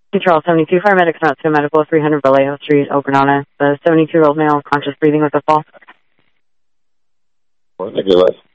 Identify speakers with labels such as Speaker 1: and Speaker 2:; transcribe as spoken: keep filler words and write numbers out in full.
Speaker 1: Control seventy-two, paramedics route to medical, three hundred Vallejo Street, Okanagan. The seventy-two-year-old male, conscious breathing with a fall.
Speaker 2: Thank you, Les.